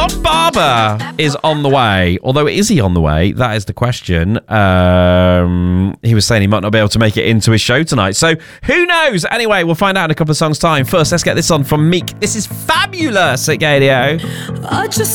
Tom Barber is on the way. Although, is he on the way? That is the question. He was saying he might not be able to make it into his show tonight. So, who knows? Anyway, we'll find out in a couple of songs' time. First, let's get this on from Meek. This is Fabulous at Gadio.